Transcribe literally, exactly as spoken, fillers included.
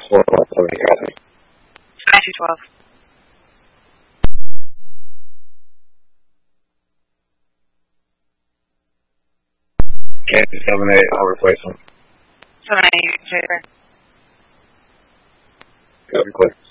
four one seven, copy. nine two twelve. Kansas seven eight, I'll replace them. seven eight, Jason. Copy, clear.